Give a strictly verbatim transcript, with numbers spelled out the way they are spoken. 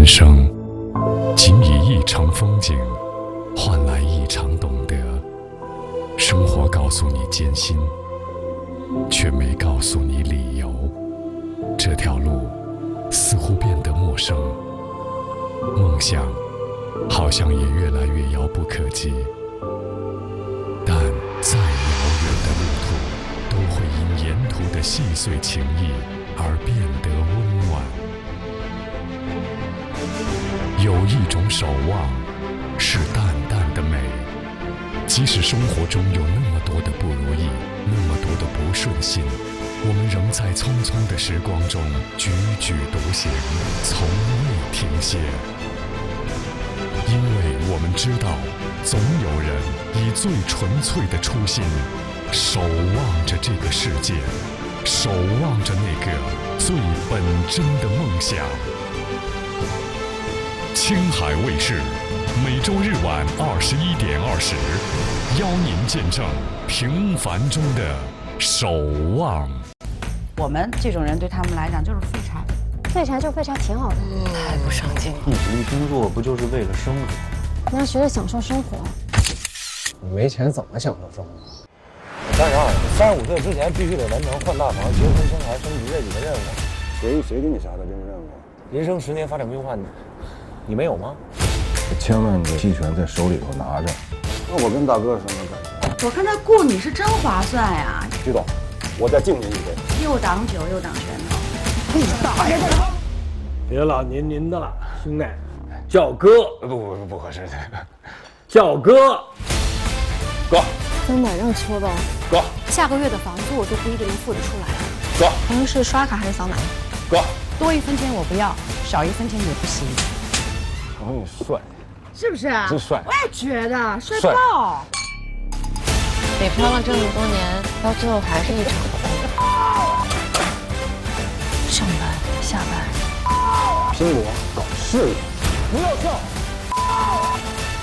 人生仅以一场风景换来一场懂得。生活告诉你艰辛，却没告诉你理由。这条路似乎变得陌生，梦想好像也越来越遥不可及。但再遥远的路途，都会因沿途的细碎情谊而变得温暖。有一种守望，是淡淡的美。即使生活中有那么多的不如意，那么多的不顺心，我们仍在匆匆的时光中踽踽独行，从未停歇。因为我们知道，总有人以最纯粹的初心，守望着这个世界，守望着那个最本真的梦想。青海卫视，每周日晚二十一点二十，邀您见证平凡中的守望。 我们这种人对他们来讲就是废柴， 废柴就废柴挺好的， 太不上进了。 你努力工作不就是为了生活？ 你要学着享受生活。 你没钱怎么享受生活？ 三十二，三十五岁之前必须得完成换大房、结婚、生孩、升级这几个任务。 谁谁给你下的这个任务？ 人生十年发展规划，你你没有吗？ 千万个期权在手里头拿着。 那我跟大哥什么感觉？ 我看他雇你是真划算呀！ 徐总，我再敬您一杯。 又挡酒又挡拳头， 你大爷！别老您您的了，兄弟，叫哥。不不不不合适，叫哥。哥。 真的让搓吧。 哥。 下个月的房租我都不一定能付得出来。 哥。 朋友是刷卡还是扫码？ 哥。 多一分钱我不要，少一分钱也不行。 朋友帅。 是不是？ 真帅！ 我也觉得帅爆。 北漂了这么多年，到最后还是一场空。 上班下班， 拼搏搞事业， 不要笑。